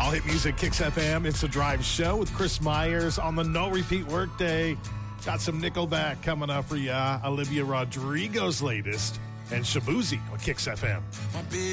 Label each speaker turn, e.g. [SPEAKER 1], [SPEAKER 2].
[SPEAKER 1] All Hit Music, Kicks FM. It's a drive show with Chris Myers on the No Repeat Workday. Got some Nickelback coming up for ya. Olivia Rodrigo's latest and Shabuzi on Kicks FM.